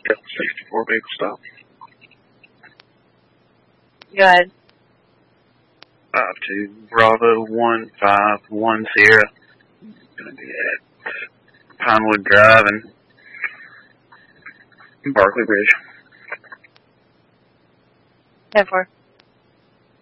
Delta 64 vehicle stop. Go ahead. 52 Bravo 151 Sierra. Gonna be at Pinewood Drive and Barclay Bridge. 10-4.